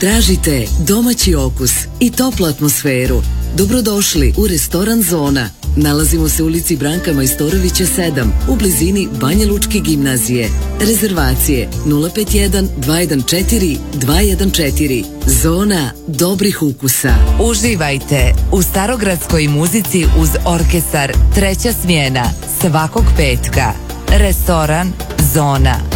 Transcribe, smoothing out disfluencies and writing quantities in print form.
Tražite domaći okus i toplu atmosferu? Dobrodošli u restoran Zona. Nalazimo se u ulici Branka Majstorovića 7 u blizini Banja Lučke gimnazije. Rezervacije 051 214 214. Zona dobrih ukusa. Uživajte u starogradskoj muzici uz orkestar Treća smjena svakog petka. Restoran Zona.